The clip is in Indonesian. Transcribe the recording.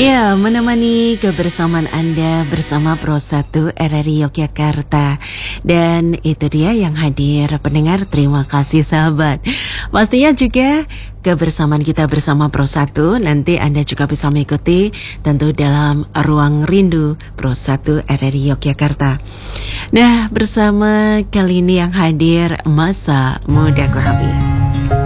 Ya, menemani kebersamaan Anda bersama Pro 1 RRI Yogyakarta. Dan itu dia yang hadir pendengar, terima kasih sahabat. Pastinya juga kebersamaan kita bersama Pro 1 nanti Anda juga bisa mengikuti tentu dalam Ruang Rindu Pro 1 RRI Yogyakarta. Nah, bersama kali ini yang hadir Masa Mudaku Habis.